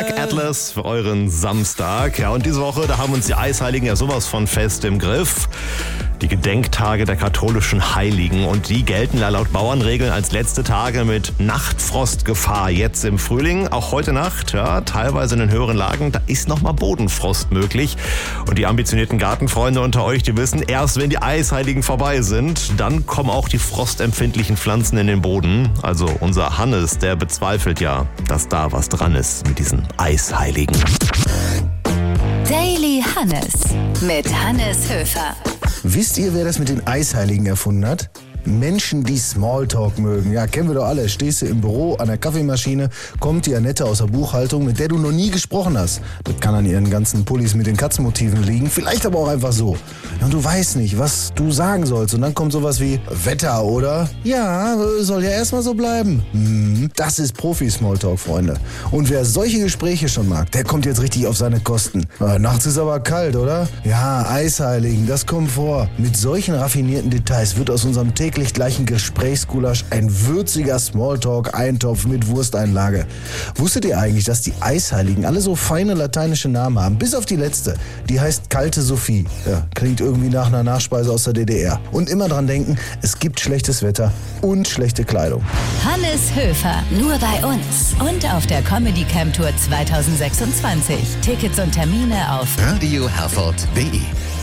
Black Atlas für euren Samstag. Ja, und diese Woche, da haben uns die Eisheiligen ja sowas von fest im Griff. Die Gedenktage der katholischen Heiligen. Und die gelten laut Bauernregeln als letzte Tage mit Nachtfrostgefahr jetzt im Frühling. Auch heute Nacht, ja, teilweise in den höheren Lagen, da ist nochmal Bodenfrost möglich. Und die ambitionierten Gartenfreunde unter euch, die wissen, erst wenn die Eisheiligen vorbei sind, dann kommen auch die frostempfindlichen Pflanzen in den Boden. Also unser Hannes, der bezweifelt ja, dass da was dran ist mit diesen Eisheiligen. Daily Hannes mit Hannes Höfer. Wisst ihr, wer das mit den Eisheiligen erfunden hat? Menschen, die Smalltalk mögen. Ja, kennen wir doch alle. Stehst du im Büro an der Kaffeemaschine, kommt die Annette aus der Buchhaltung, mit der du noch nie gesprochen hast. Das kann an ihren ganzen Pullis mit den Katzenmotiven liegen, vielleicht aber auch einfach so. Ja, und du weißt nicht, was du sagen sollst. Und dann kommt sowas wie Wetter, oder? Ja, soll ja erstmal so bleiben. Das ist Profi-Smalltalk, Freunde. Und wer solche Gespräche schon mag, der kommt jetzt richtig auf seine Kosten. Nachts ist aber kalt, oder? Ja, Eisheiligen, das kommt vor. Mit solchen raffinierten Details wird aus unserem täglich gleichen Gesprächsgulasch ein würziger Smalltalk-Eintopf mit Wursteinlage. Wusstet ihr eigentlich, dass die Eisheiligen alle so feine lateinische Namen haben? Bis auf die letzte. Die heißt Kalte Sophie. Ja, klingt irgendwie nach einer Nachspeise aus der DDR. Und immer dran denken, es gibt schlechtes Wetter und schlechte Kleidung. Hannes Höfer, nur bei uns. Und auf der Comedy Camp Tour 2026. Tickets und Termine auf radioherford.de